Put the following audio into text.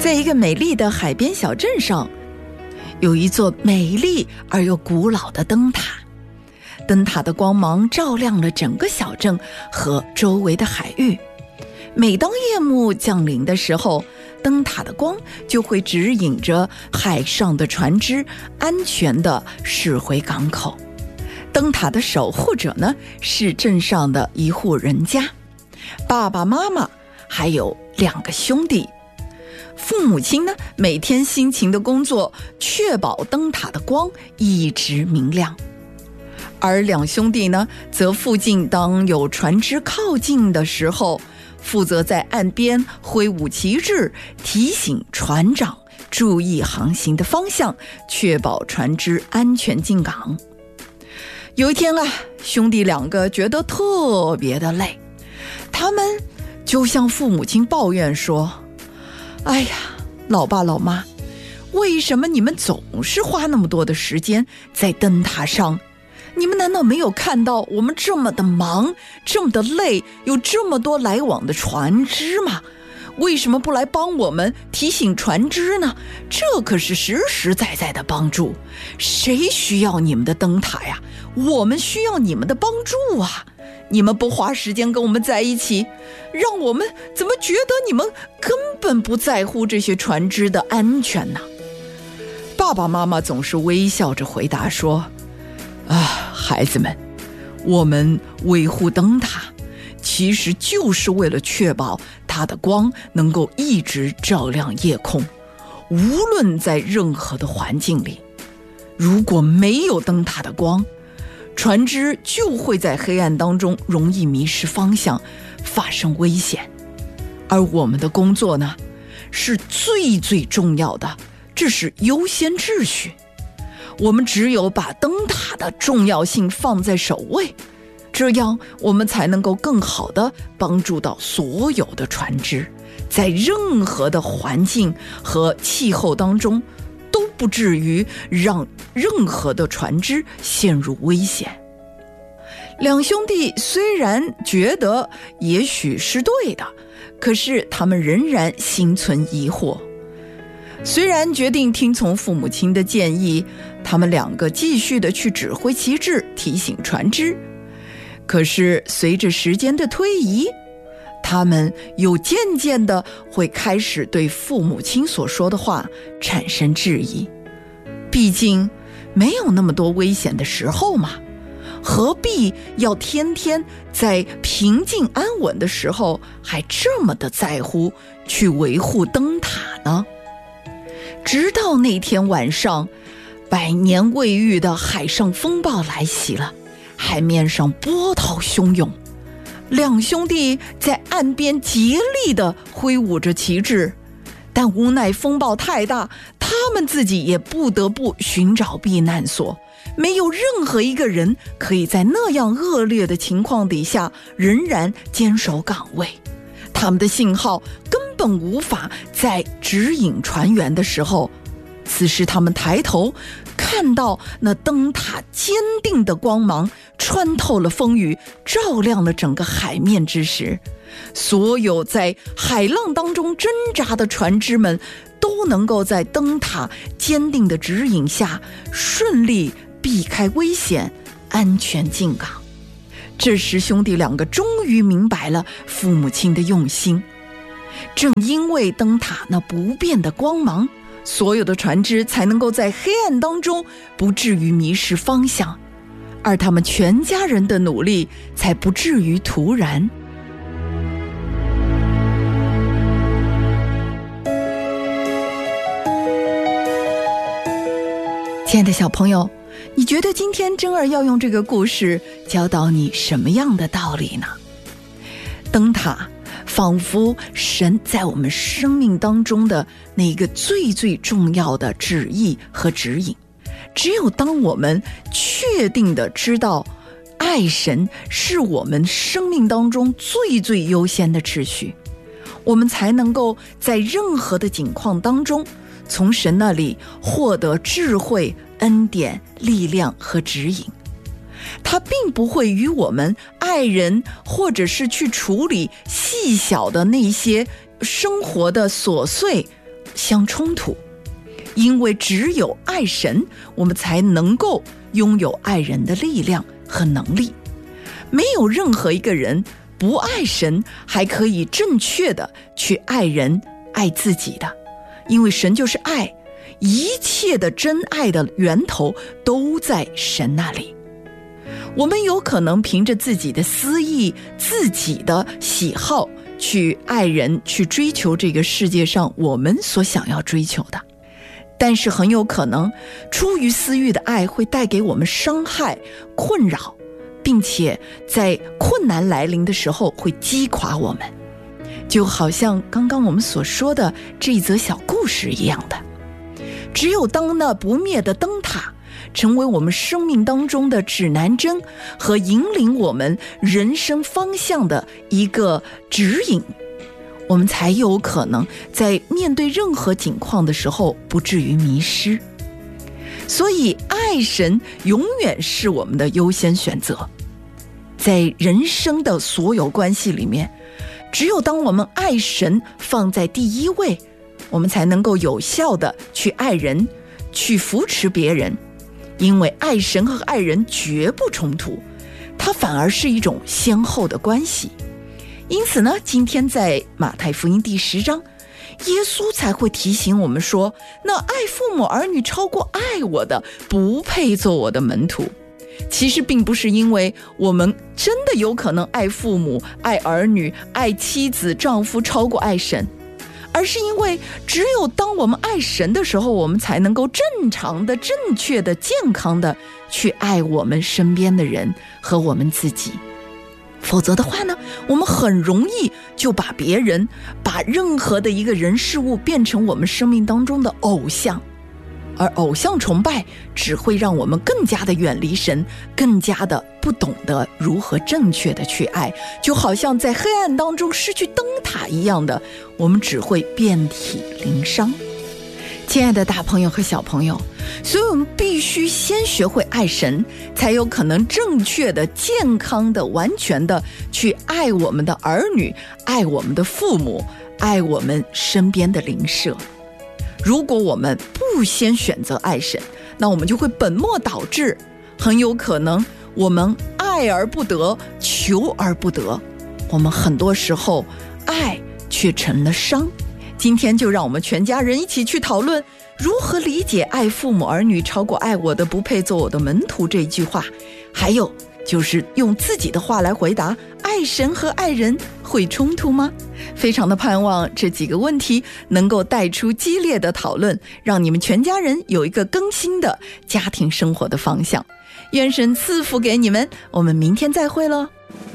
在一个美丽的海边小镇上，有一座美丽而又古老的灯塔。灯塔的光芒照亮了整个小镇和周围的海域。每当夜幕降临的时候，灯塔的光就会指引着海上的船只安全地驶回港口。灯塔的守护者呢，是镇上的一户人家，爸爸妈妈还有2个兄弟。父母亲呢，每天辛勤的工作，确保灯塔的光一直明亮。而2兄弟呢，则附近当有船只靠近的时候，负责在岸边挥舞旗帜，提醒船长注意航行的方向，确保船只安全进港。有一天啊，兄弟2个觉得特别的累，他们就向父母亲抱怨说：哎呀，老爸老妈，为什么你们总是花那么多的时间在灯塔上？你们难道没有看到我们这么的忙，这么的累，有这么多来往的船只吗？为什么不来帮我们提醒船只呢？这可是实实在在的帮助。谁需要你们的灯塔呀？我们需要你们的帮助啊！你们不花时间跟我们在一起，让我们怎么觉得你们根本不在乎这些船只的安全呢？爸爸妈妈总是微笑着回答说：孩子们，我们维护灯塔其实就是为了确保它的光能够一直照亮夜空，无论在任何的环境里。如果没有灯塔的光，船只就会在黑暗当中容易迷失方向，发生危险。而我们的工作呢，是最重要的，这是优先秩序。我们只有把灯塔的重要性放在首位，这样我们才能够更好地帮助到所有的船只，在任何的环境和气候当中都不至于让任何的船只陷入危险。2兄弟虽然觉得也许是对的，可是他们仍然心存疑惑。虽然决定听从父母亲的建议，他们2个继续的去指挥旗帜，提醒船只。可是随着时间的推移，他们又渐渐的会开始对父母亲所说的话产生质疑。毕竟没有那么多危险的时候嘛，何必要天天在平静安稳的时候还这么的在乎去维护灯塔呢？直到那天晚上，百年未遇的海上风暴来袭了，海面上波涛汹涌。2兄弟在岸边竭力地挥舞着旗帜，但无奈风暴太大，他们自己也不得不寻找避难所。没有任何一个人可以在那样恶劣的情况底下仍然坚守岗位，他们的信号根本无法在指引船员的时候。此时他们抬头看到那灯塔坚定的光芒穿透了风雨，照亮了整个海面之时，所有在海浪当中挣扎的船只们都能够在灯塔坚定的指引下顺利避开危险，安全进港。这时兄弟2个终于明白了父母亲的用心。正因为灯塔那不变的光芒，所有的船只才能够在黑暗当中不至于迷失方向，而他们全家人的努力才不至于徒然。亲爱的小朋友，你觉得今天珍儿要用这个故事教导你什么样的道理呢？灯塔仿佛神在我们生命当中的那个最重要的旨意和指引。只有当我们确定的知道爱神是我们生命当中最优先的秩序，我们才能够在任何的境况当中从神那里获得智慧、恩典、力量和指引。他并不会与我们爱人或者是去处理细小的那些生活的琐碎相冲突。因为只有爱神，我们才能够拥有爱人的力量和能力。没有任何一个人不爱神，还可以正确的去爱人、爱自己的。因为神就是爱，一切的真爱的源头都在神那里。我们有可能凭着自己的私意、自己的喜好去爱人，去追求这个世界上我们所想要追求的，但是很有可能出于私欲的爱会带给我们伤害、困扰，并且在困难来临的时候会击垮我们，就好像刚刚我们所说的这一则小故事一样的。只有当那不灭的灯塔成为我们生命当中的指南针和引领我们人生方向的一个指引，我们才有可能在面对任何境况的时候不至于迷失。所以爱神永远是我们的优先选择。在人生的所有关系里面，只有当我们爱神放在第一位，我们才能够有效的去爱人，去扶持别人。因为爱神和爱人绝不冲突，它反而是一种先后的关系。因此呢，今天在马太福音第10章，耶稣才会提醒我们说，那爱父母儿女超过爱我的，不配做我的门徒。其实并不是因为我们真的有可能爱父母、爱儿女、爱妻子、丈夫超过爱神，而是因为只有当我们爱神的时候，我们才能够正常的、正确的、健康的去爱我们身边的人和我们自己。否则的话呢，我们很容易就把别人、把任何的一个人事物变成我们生命当中的偶像，而偶像崇拜只会让我们更加的远离神，更加的不懂得如何正确的去爱，就好像在黑暗当中失去灯塔一样的，我们只会遍体鳞伤。亲爱的大朋友和小朋友，所以我们必须先学会爱神，才有可能正确的、健康的、完全的去爱我们的儿女，爱我们的父母，爱我们身边的邻舍。如果我们不先选择爱神，那我们就会本末倒置，很有可能我们爱而不得，求而不得，我们很多时候爱却成了伤。今天就让我们全家人一起去讨论如何理解爱父母儿女超过爱我的不配做我的门徒这一句话，还有就是用自己的话来回答，爱神和爱人会冲突吗？非常的盼望这几个问题能够带出激烈的讨论，让你们全家人有一个更新的家庭生活的方向。愿神赐福给你们，我们明天再会了。